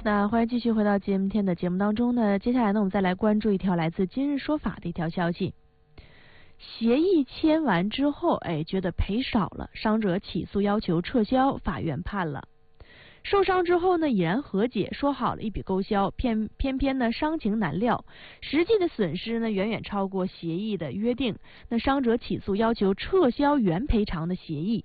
那欢迎继续回到今天的节目当中呢。接下来呢，我们再来关注一条来自《今日说法》的一条消息。协议签完之后，觉得赔少了，伤者起诉要求撤销，法院判了。受伤之后呢，已然和解，说好了一笔勾销，偏偏呢伤情难料，实际的损失呢远远超过协议的约定。那伤者起诉要求撤销原赔偿的协议，